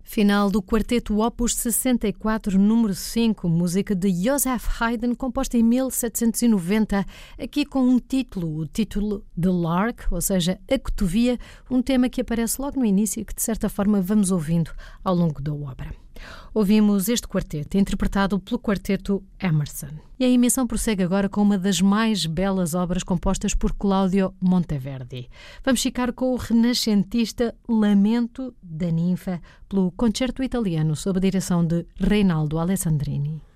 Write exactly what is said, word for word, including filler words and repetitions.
Final do quarteto Opus sessenta e quatro, número cinco, música de Joseph Haydn, composta em mil setecentos e noventa, aqui com um título, o título de Lark, ou seja, a cotovia, um tema que aparece logo no início e que, de certa forma, vamos ouvindo ao longo da obra. Ouvimos este quarteto, interpretado pelo quarteto Emerson. E a emissão prossegue agora com uma das mais belas obras compostas por Claudio Monteverdi. Vamos ficar com o renascentista Lamento da Ninfa, pelo Concerto Italiano, sob a direção de Reinaldo Alessandrini.